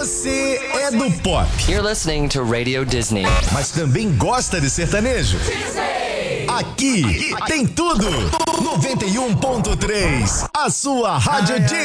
Você é do pop. You're listening to Radio Disney. Mas também gosta de sertanejo? Aqui tem tudo. 91.3, a sua rádio Disney.